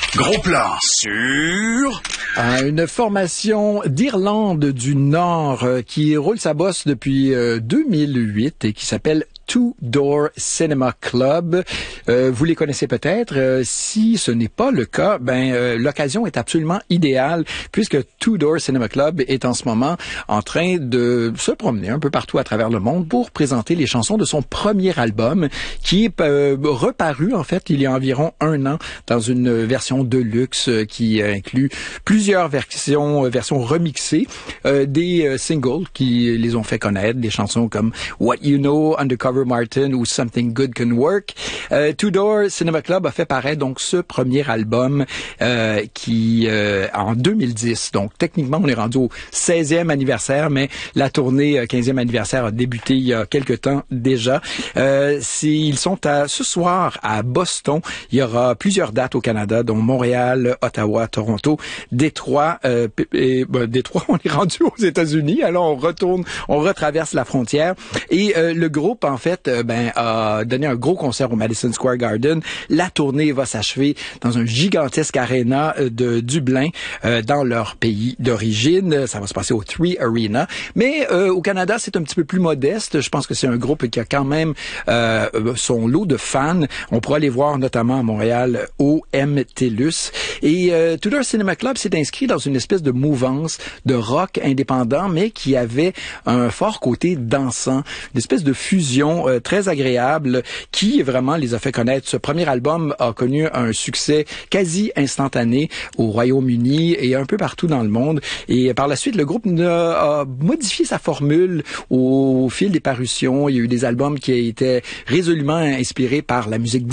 Gros plan sur... Une formation d'Irlande du Nord qui roule sa bosse depuis 2008 et qui s'appelle Two Door Cinema Club. Vous les connaissez peut-être. Si ce n'est pas le cas, l'occasion est absolument idéale puisque Two Door Cinema Club est en ce moment en train de se promener un peu partout à travers le monde pour présenter les chansons de son premier album qui est reparu en fait il y a environ 1 an dans une version deluxe qui inclut plusieurs versions remixées, des singles qui les ont fait connaître, des chansons comme What You Know, Undercover Martin ou Something Good Can Work. Two Door Cinema Club a fait paraître donc ce premier album qui en 2010. Donc techniquement on est rendu au 16e anniversaire, mais la tournée 15e anniversaire a débuté il y a quelque temps déjà. Ils sont ce soir à Boston. Il y aura plusieurs dates au Canada, dont Montréal, Ottawa, Toronto, Détroit. Détroit, on est rendu aux États-Unis. Alors on retraverse la frontière. Et le groupe en fait a donné un gros concert au Madison Square Garden. La tournée va s'achever dans un gigantesque aréna de Dublin, dans leur pays d'origine. Ça va se passer au Three Arena. Mais au Canada, c'est un petit peu plus modeste. Je pense que c'est un groupe qui a quand même son lot de fans. On pourra les voir notamment à Montréal au MTLUS. Et Two Door Cinema Club s'est inscrit dans une espèce de mouvance de rock indépendant, mais qui avait un fort côté dansant, une espèce de fusion très agréable qui vraiment les a fait connaître. Ce premier album a connu un succès quasi instantané au Royaume-Uni et un peu partout dans le monde. Et par la suite, le groupe a modifié sa formule au fil des parutions. Il y a eu des albums qui étaient résolument inspirés par la musique